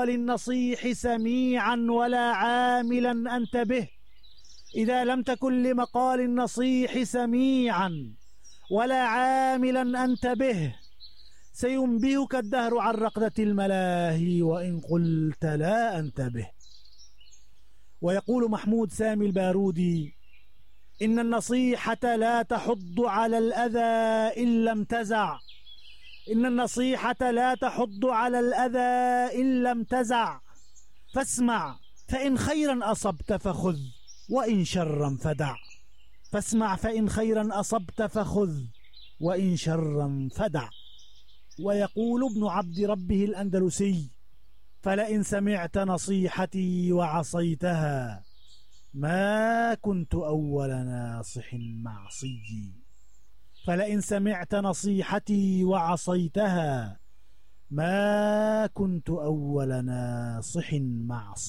للنصيح سميعا ولا عاملا أنت به. إذا لم تكن لمقال النصيح سميعا ولا عاملا أنت به سينبهك الدهر عن رقدة الملاهي وإن قلت لا أنتبه. ويقول محمود سامي البارودي: إن النصيحة لا تحض على الأذى إن لم تزع، إن النصيحة لا تحض على الأذى إن لم تزع، فاسمع فإن خيرا أصبت فخذ وإن شرا فدع، فاسمع فإن خيرا أصبت فخذ وإن شرا فدع. ويقول ابن عبد ربه الأندلسي: فلئن سمعت نصيحتي وعصيتها ما كنت أول ناصح معصي. فلئن سمعت نصيحتي وعصيتها ما كنت أول ناصح معصي.